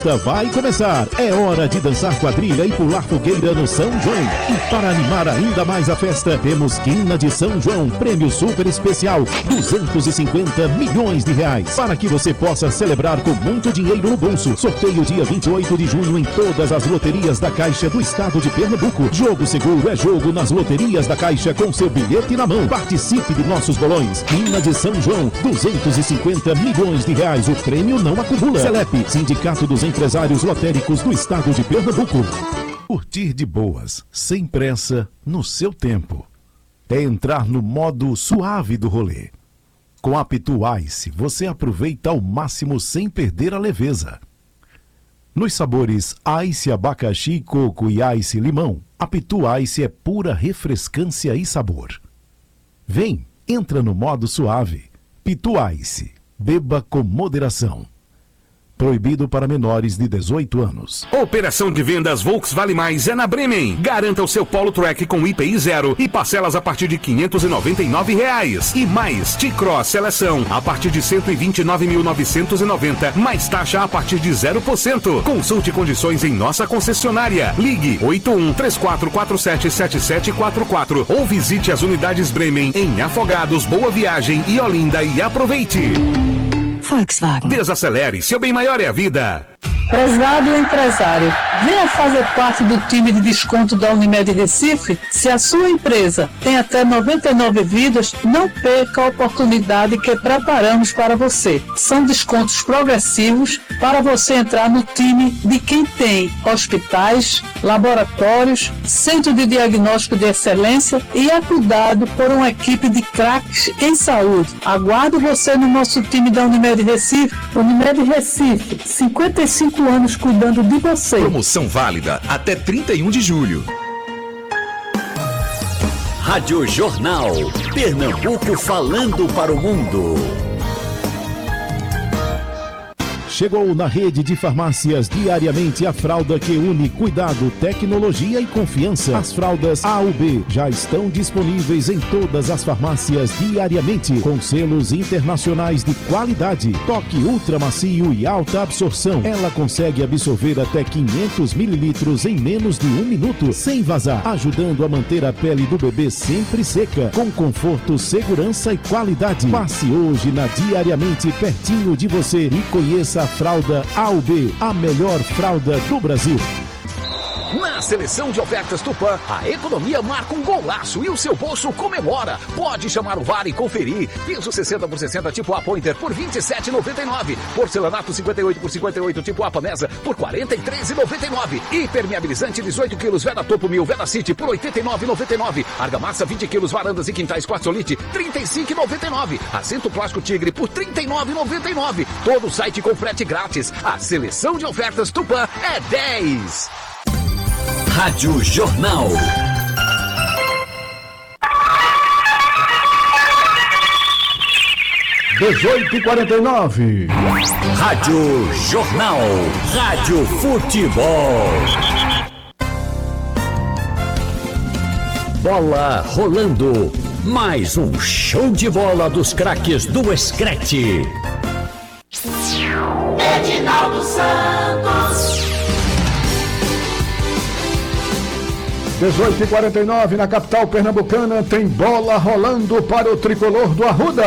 Vai começar, é hora de dançar quadrilha e pular fogueira no São João. E para animar ainda mais a festa, temos Quina de São João, prêmio super especial, 250 milhões de reais, para que você possa celebrar com muito dinheiro no bolso. Sorteio dia 28 de junho em todas as loterias da Caixa do estado de Pernambuco. Jogo seguro é jogo nas loterias da Caixa com seu bilhete na mão. Participe de nossos bolões. Quina de São João, 250 milhões de reais, o prêmio não acumula. Celep, Sindicato dos Empresários Lotéricos do estado de Pernambuco. Curtir de boas, sem pressa, no seu tempo. É entrar no modo suave do rolê. Com a Pitu Ice, você aproveita ao máximo sem perder a leveza. Nos sabores Ice abacaxi, coco e Ice limão, a Pitu Ice é pura refrescância e sabor. Vem, entra no modo suave. Pitu Ice, beba com moderação. Proibido para menores de 18 anos. Operação de vendas Volks Vale Mais é na Bremen. Garanta o seu Polo Track com IPI 0 e parcelas a partir de R$ 599. E mais, T-Cross Seleção a partir de R$ 129.990, mais taxa a partir de 0%. Consulte condições em nossa concessionária. Ligue 81-3447-7744 ou visite as unidades Bremen em Afogados, Boa Viagem e Olinda e aproveite. Volkswagen. Desacelere, seu bem maior é a vida. Prezado empresário, venha fazer parte do time de desconto da Unimed Recife. Se a sua empresa tem até 99 vidas, não perca a oportunidade que preparamos para você. São descontos progressivos para você entrar no time de quem tem hospitais, laboratórios, centro de diagnóstico de excelência e é cuidado por uma equipe de craques em saúde. Aguardo você no nosso time da Unimed Recife. Unimed Recife, 55 anos cuidando de você. Promoção válida até 31 de julho. Rádio Jornal. Pernambuco falando para o mundo. Chegou na rede de farmácias diariamente a fralda que une cuidado, tecnologia e confiança. As fraldas A ou B já estão disponíveis em todas as farmácias diariamente, com selos internacionais de qualidade. Toque ultra macio e alta absorção. Ela consegue absorver até 500 mililitros em menos de 1 minuto, sem vazar, ajudando a manter a pele do bebê sempre seca, com conforto, segurança e qualidade. Passe hoje na Diariamente pertinho de você e conheça a fralda A ou B, a melhor fralda do Brasil. Na seleção de ofertas Tupã, a economia marca um golaço e o seu bolso comemora. Pode chamar o VAR e conferir. Piso 60 por 60 tipo A Pointer por R$ 27,99. Porcelanato 58 por 58 tipo A Panesa por R$ 43,99. Impermeabilizante 18 kg Veda Topo 1000 Veda City por R$ 89,99. Argamassa 20 kg Varandas e Quintais Quartzolite R$ 35,99. Assento Plástico Tigre por R$ 39,99. Todo o site com frete grátis. A seleção de ofertas Tupã é 10. Rádio Jornal. (18h49) Rádio Jornal. Rádio Futebol. Bola rolando. Mais um show de bola dos craques do Screte. Edinaldo Santos. 18h49 na capital pernambucana, tem bola rolando para o tricolor do Arruda.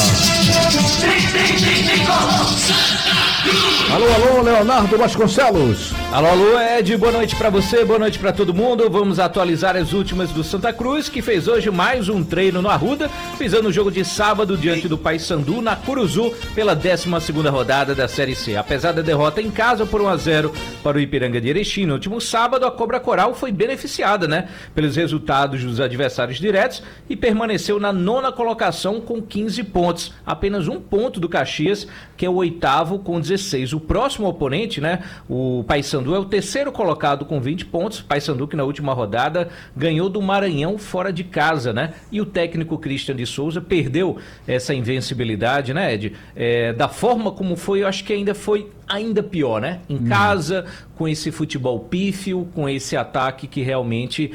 Alô, Leonardo Vasconcelos. Alô, Ed, boa noite pra você, boa noite pra todo mundo. Vamos atualizar as últimas do Santa Cruz, que fez hoje mais um treino no Arruda, visando o jogo de sábado diante do Paysandu na Curuzu, pela 12ª rodada da Série C. Apesar da derrota em casa por 1-0 para o Ipiranga de Erechim, no último sábado a Cobra Coral foi beneficiada, pelos resultados dos adversários diretos e permaneceu na 9ª colocação com 15 pontos, apenas um ponto do Caxias, que é o 8º com 16. O próximo oponente, o Paysandu, é o 3º colocado com 20 pontos. Paysandu que na última rodada ganhou do Maranhão fora de casa, E o técnico Christian de Souza perdeu essa invencibilidade, Ed? Da forma como foi, eu acho que ainda pior, Em casa, com esse futebol pífio, com esse ataque que realmente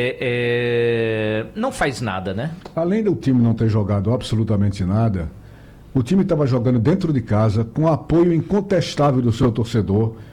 não faz nada, Além do time não ter jogado absolutamente nada, o time estava jogando dentro de casa, com apoio incontestável do seu torcedor.